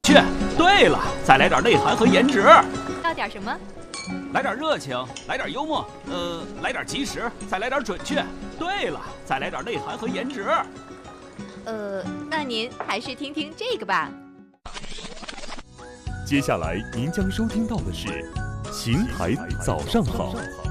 去。对了，再来点内涵和颜值。 要点什么？ 来点热情，来点幽默，来点及时，再来点准确。对了，再来点内涵和颜值。 那您还是听听这个吧。 接下来您将收听到的是《邢台早上好》。